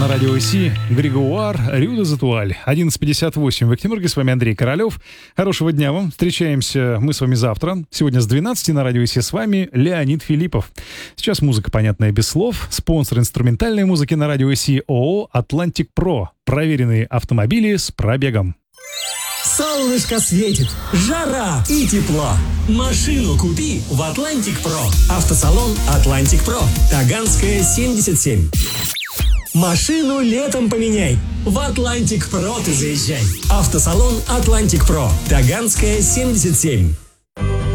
на радио ИСИ. Григуар, Рю де Затуаль. 11:58 в Екатеринбурге. С вами Андрей Королев. Хорошего дня вам. Встречаемся мы с вами завтра. Сегодня с 12 на радио ИСИ с вами Леонид Филиппов. Сейчас музыка, понятная без слов. Спонсор инструментальной музыки на радио ИСИ ООО «Атлантик Про». Проверенные автомобили с пробегом. Солнышко светит, жара и тепло. Машину купи в Атлантик Про. Автосалон Атлантик Про. Таганская, 77. Машину летом поменяй. В Атлантик Про ты заезжай. Автосалон Атлантик Про. Таганская, 77.